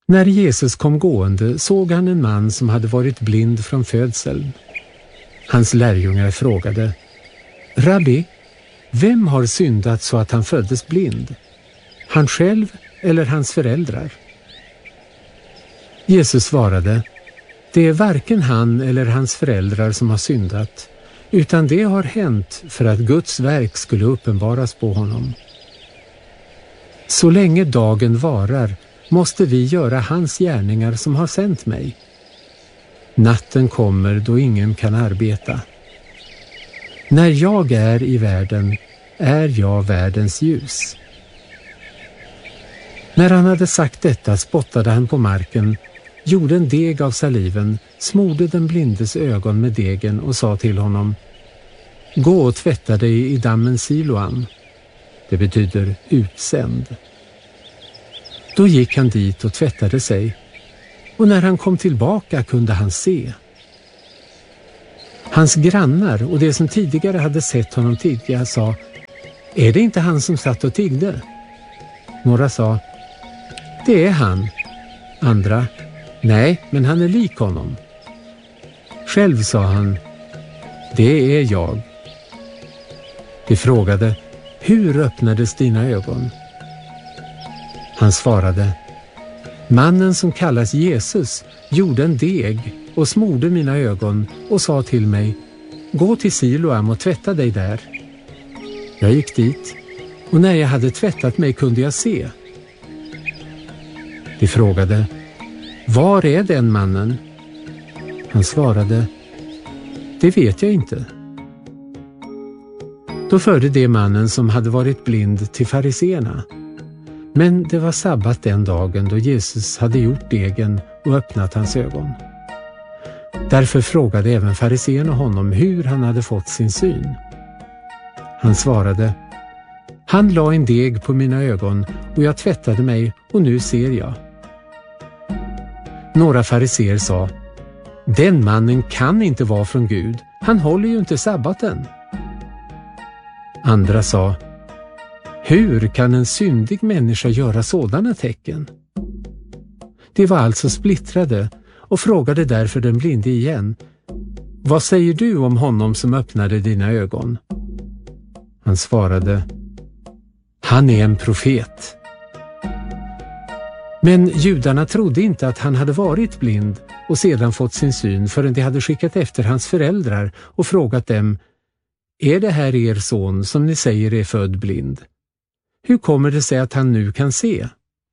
När Jesus kom gående såg han en man som hade varit blind från födseln. Hans lärjungar frågade: Rabbi, vem har syndat så att han föddes blind? Han själv eller hans föräldrar? Jesus svarade: Det är varken han eller hans föräldrar som har syndat, utan det har hänt för att Guds verk skulle uppenbaras på honom. Så länge dagen varar måste vi göra hans gärningar som har sänt mig. Natten kommer då ingen kan arbeta. När jag är i världen är jag världens ljus. När han hade sagt detta spottade han på marken, gjorde en deg av saliven, smorde den blindes ögon med degen och sa till honom: Gå och tvätta dig i dammen Siloam. Det betyder utsänd. Då gick han dit och tvättade sig, och när han kom tillbaka kunde han se. Hans grannar och de som tidigare hade sett honom tigga sa: Är det inte han som satt och tiggde? Några sa: Det är han. Andra: Nej, men han är lik honom. Själv sa han: Det är jag. De frågade: Hur öppnades dina ögon? Han svarade: Mannen som kallas Jesus gjorde en deg och smorde mina ögon och sa till mig: Gå till Siloam och tvätta dig där. Jag gick dit, och när jag hade tvättat mig kunde jag se. De frågade: Var är den mannen? Han svarade: Det vet jag inte. Då förde de mannen som hade varit blind till fariseerna. Men det var sabbat den dagen då Jesus hade gjort degen och öppnat hans ögon. Därför frågade även fariseerna honom hur han hade fått sin syn. Han svarade: Han la en deg på mina ögon och jag tvättade mig och nu ser jag. Några fariseer sa: Den mannen kan inte vara från Gud, han håller ju inte sabbaten. Andra sa: Hur kan en syndig människa göra sådana tecken? De var alltså splittrade och frågade därför den blinde igen: Vad säger du om honom som öppnade dina ögon? Han svarade: Han är en profet. Men judarna trodde inte att han hade varit blind och sedan fått sin syn förrän de hade skickat efter hans föräldrar och frågat dem: Är det här er son som ni säger är född blind? Hur kommer det sig att han nu kan se?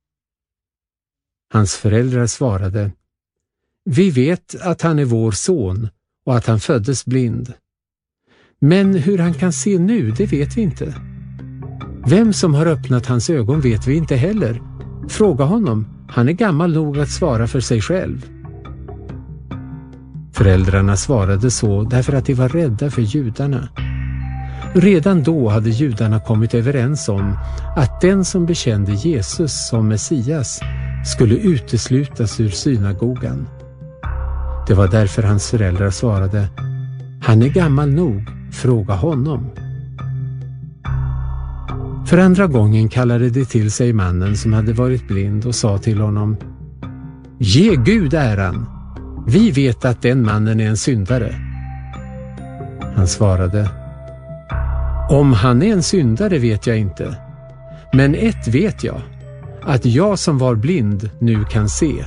Hans föräldrar svarade: Vi vet att han är vår son och att han föddes blind. Men hur han kan se nu, det vet vi inte. Vem som har öppnat hans ögon vet vi inte heller. Fråga honom, han är gammal nog att svara för sig själv. Föräldrarna svarade så därför att de var rädda för judarna. Redan då hade judarna kommit överens om att den som bekände Jesus som Messias skulle uteslutas ur synagogan. Det var därför hans föräldrar svarade: Han är gammal nog, fråga honom. För andra gången kallade de till sig mannen som hade varit blind och sa till honom: Ge Gud äran! Vi vet att den mannen är en syndare. Han svarade: Om han är en syndare vet jag inte. Men ett vet jag, att jag som var blind nu kan se.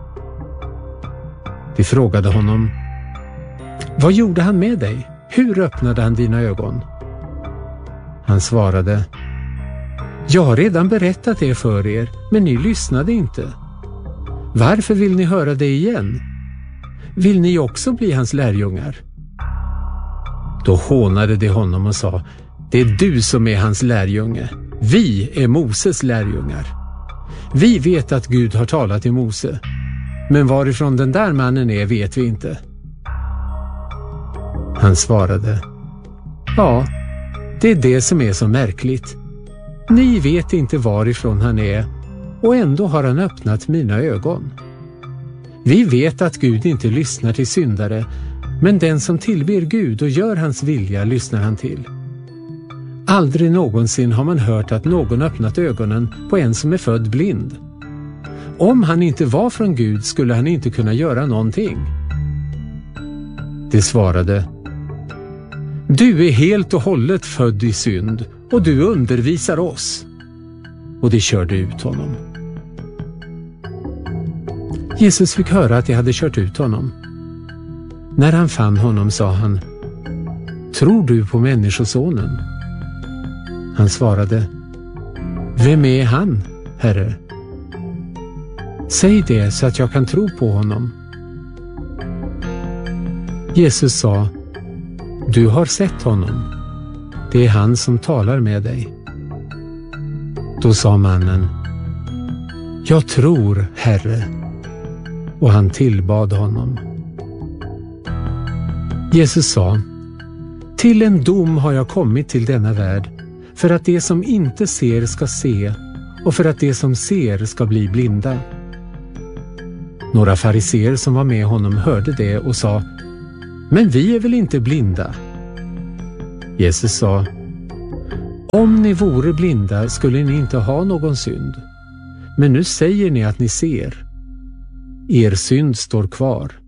De frågade honom: Vad gjorde han med dig? Hur öppnade han dina ögon? Han svarade: Jag har redan berättat det för er, men ni lyssnade inte. Varför vill ni höra det igen? Vill ni också bli hans lärjungar? Då hånade de honom och sa: Det är du som är hans lärjunge. Vi är Moses lärjungar. Vi vet att Gud har talat till Mose, men varifrån den där mannen är vet vi inte. Han svarade: Ja, det är det som är så märkligt. Ni vet inte varifrån han är, och ändå har han öppnat mina ögon. Vi vet att Gud inte lyssnar till syndare, men den som tillber Gud och gör hans vilja lyssnar han till. Aldrig någonsin har man hört att någon öppnat ögonen på en som är född blind. om han inte var från Gud skulle han inte kunna göra någonting. De svarade: du är helt och hållet född i synd och du undervisar oss. Och de körde ut honom. Jesus fick höra att de hade kört ut honom. När han fann honom sa han: tror du på Människosonen? Han svarade: vem är han, Herre? Säg det så att jag kan tro på honom. Jesus sa: du har sett honom. Det är han som talar med dig. Då sa mannen: jag tror, Herre. Och han tillbad honom. Jesus sa: till en dom har jag kommit till denna värld, för att det som inte ser ska se och för att det som ser ska bli blinda. Några fariseer som var med honom hörde det och sa: men vi är väl inte blinda? Jesus sa: om ni vore blinda skulle ni inte ha någon synd. Men nu säger ni att ni ser. Er synd står kvar.